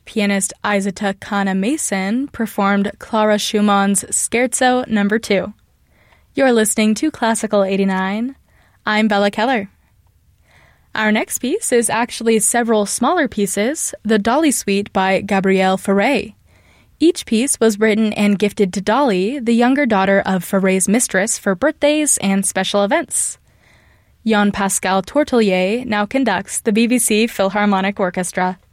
pianist Isata Kana-Mason performed Clara Schumann's Scherzo No. 2. You're listening to Classical 89. I'm Bella Keller. Our next piece is actually several smaller pieces, the Dolly Suite by Gabrielle Fauré. Each piece was written and gifted to Dolly, the younger daughter of Fauré's mistress, for birthdays and special events. Jean-Pascal Tortelier now conducts the BBC Philharmonic Orchestra.